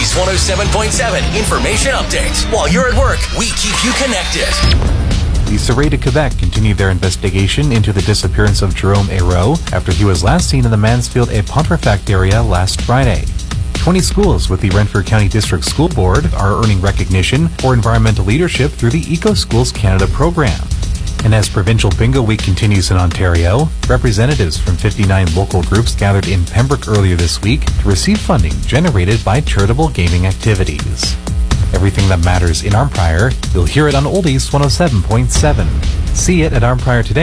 Oldies 107.7 information update. While you're at work, we keep you connected. The Surrey de Quebec continued their investigation into the disappearance of Jerome Hérault after he was last seen in the Mansfield et Pontefract area last Friday. 20 schools with the Renfrew County District School Board are earning recognition for environmental leadership through the Eco Schools Canada program. And as Provincial Bingo Week continues in Ontario, representatives from 59 local groups gathered in Pembroke earlier this week to receive funding generated by charitable gaming activities. Everything that matters in Arnprior, you'll hear it on Oldies 107.7. See it at Arnprior today.